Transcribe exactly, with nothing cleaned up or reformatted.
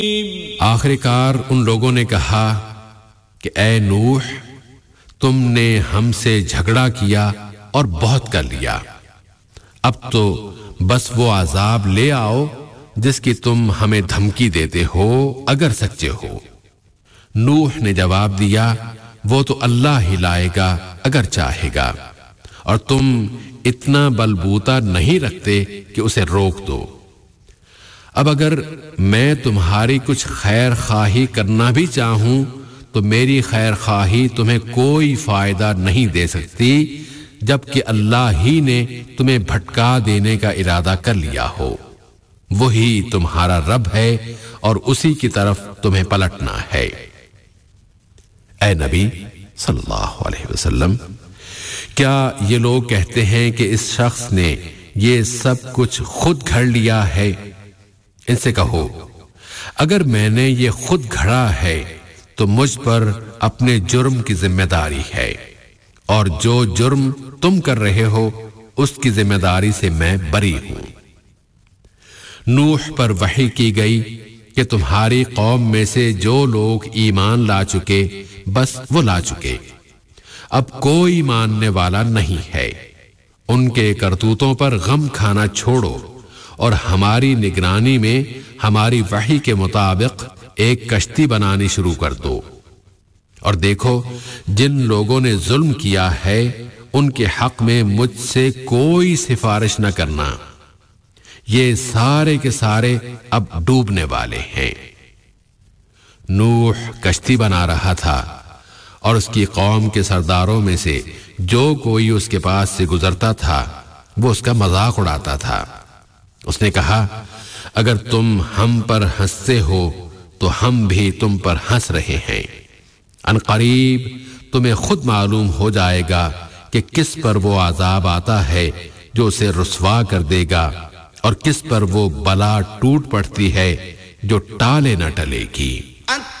آخر کار ان لوگوں نے کہا کہ اے نوح، تم نے ہم سے جھگڑا کیا اور بہت کر لیا، اب تو بس وہ عذاب لے آؤ جس کی تم ہمیں دھمکی دیتے ہو اگر سچے ہو۔ نوح نے جواب دیا، وہ تو اللہ ہی لائے گا اگر چاہے گا، اور تم اتنا بلبوتا نہیں رکھتے کہ اسے روک دو۔ اب اگر میں تمہاری کچھ خیر خواہی کرنا بھی چاہوں تو میری خیر خواہی تمہیں کوئی فائدہ نہیں دے سکتی، جبکہ اللہ ہی نے تمہیں بھٹکا دینے کا ارادہ کر لیا ہو۔ وہی تمہارا رب ہے اور اسی کی طرف تمہیں پلٹنا ہے۔ اے نبی صلی اللہ علیہ وسلم، کیا یہ لوگ کہتے ہیں کہ اس شخص نے یہ سب کچھ خود گھڑ لیا ہے؟ ان سے کہو، اگر میں نے یہ خود گھڑا ہے تو مجھ پر اپنے جرم کی ذمہ داری ہے، اور جو جرم تم کر رہے ہو اس کی ذمہ داری سے میں بری ہوں۔ نوح پر وحی کی گئی کہ تمہاری قوم میں سے جو لوگ ایمان لا چکے بس وہ لا چکے، اب کوئی ماننے والا نہیں ہے۔ ان کے کرتوتوں پر غم کھانا چھوڑو اور ہماری نگرانی میں ہماری وحی کے مطابق ایک کشتی بنانی شروع کر دو، اور دیکھو جن لوگوں نے ظلم کیا ہے ان کے حق میں مجھ سے کوئی سفارش نہ کرنا، یہ سارے کے سارے اب ڈوبنے والے ہیں۔ نوح کشتی بنا رہا تھا اور اس کی قوم کے سرداروں میں سے جو کوئی اس کے پاس سے گزرتا تھا وہ اس کا مذاق اڑاتا تھا۔ اس نے کہا، اگر تم ہم پر ہنستے ہو تو ہم بھی تم پر ہنس رہے ہیں، ان قریب تمہیں خود معلوم ہو جائے گا کہ کس پر وہ عذاب آتا ہے جو اسے رسوا کر دے گا، اور کس پر وہ بلا ٹوٹ پڑتی ہے جو ٹالے نہ ٹلے گی۔